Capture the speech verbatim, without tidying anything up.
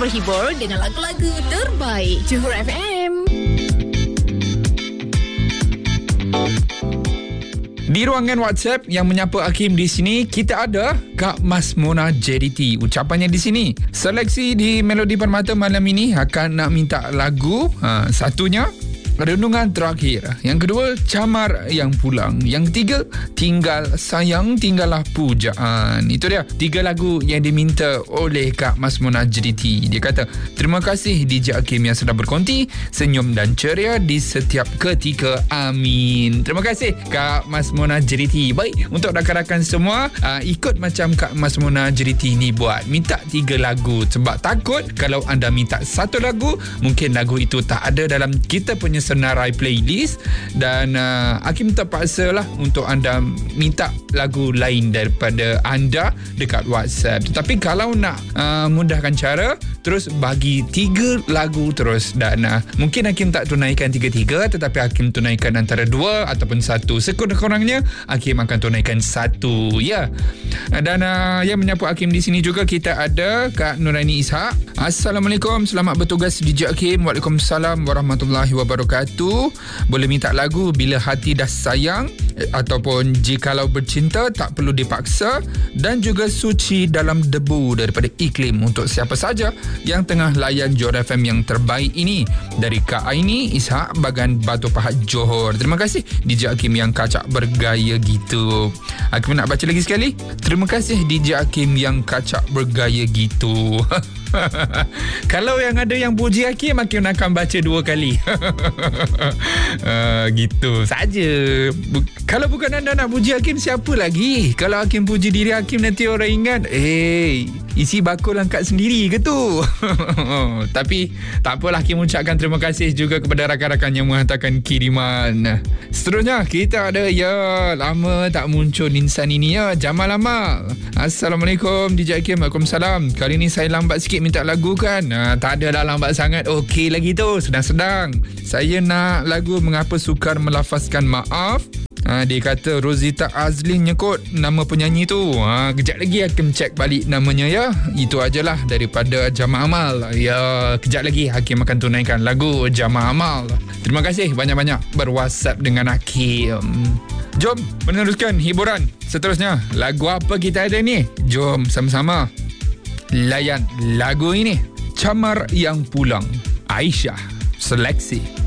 berhibur dengan lagu-lagu terbaik Johor F M. Di ruangan WhatsApp yang menyapa Hakim di sini, kita ada Kak Mas Mona J D T. Ucapannya di sini, seleksi di Melodi Permata malam ini akan nak minta lagu. Ha, satunya Renungan Terakhir. Yang kedua, Camar Yang Pulang. Yang ketiga, Tinggal Sayang Tinggallah Pujaan. Itu dia tiga lagu yang diminta oleh Kak Mas Mona J D T. Dia kata, terima kasih D J Hakim yang sudah berkonti, senyum dan ceria di setiap ketika. Amin. Terima kasih Kak Mas Mona J D T. Baik, untuk rakan-rakan semua, uh, ikut macam Kak Mas Mona J D T ni buat. Minta tiga lagu. Sebab takut kalau anda minta satu lagu, mungkin lagu itu tak ada dalam kita punya senarai playlist, dan uh, Hakim terpaksa lah untuk anda minta lagu lain daripada anda dekat WhatsApp. Tetapi kalau nak uh, mudahkan cara, terus bagi tiga lagu terus, dan uh, mungkin Hakim tak tunaikan tiga-tiga, tetapi Hakim tunaikan antara dua ataupun satu. Sekurang-kurangnya Hakim akan tunaikan satu, ya. Dan uh, yang menyapu Hakim di sini juga kita ada Kak Nuraini Ishak. Assalamualaikum, selamat bertugas D J Hakim. Waalaikumsalam warahmatullahi wabarakatuh. Boleh minta lagu Bila Hati Dah Sayang, ataupun Jikalau Bercinta Tak Perlu Dipaksa, dan juga Suci Dalam Debu daripada Iklim, untuk siapa saja yang tengah layan Johor F M yang terbaik ini, dari Kak Aini Ishak, Bagan Batu Pahat, Johor. Terima kasih D J Hakim yang kacak bergaya gitu. Hakim nak baca lagi sekali. Terima kasih D J Hakim yang kacak bergaya gitu. Kalau yang ada yang puji Hakim, Hakim akan baca dua kali. uh, gitu saja. Bu- kalau bukan anda nak puji Hakim, siapa lagi? Kalau Hakim puji diri Hakim, nanti orang ingat, eh, isi bakul angkat sendiri ke tu? Tapi tak apalah, Hakim ucapkan terima kasih juga kepada rakan-rakan yang menghantarkan kiriman. Seterusnya kita ada, ya, lama tak muncul insan ini, ya, Jamal Amal. Assalamualaikum D J Hakim. Waalaikumsalam. Kali ni saya lambat sikit minta lagu kan? Ha, tak ada dah lambat sangat. Okey lagi tu, sedang-sedang. Saya nak lagu Mengapa Sukar Melafazkan Maaf. Ha, dia kata Rosita Azlin nyekut nama penyanyi tu. Ha, kejap lagi Hakim cek balik namanya, ya. Itu ajalah daripada Jama Amal. Ya, kejap lagi Hakim akan tunaikan lagu Jama Amal. Terima kasih banyak-banyak berWhatsApp dengan Hakim. Jom meneruskan hiburan seterusnya. Lagu apa kita ada ni? Jom sama-sama layan lagu ini. Camar Yang Pulang, Aisyah seleksi.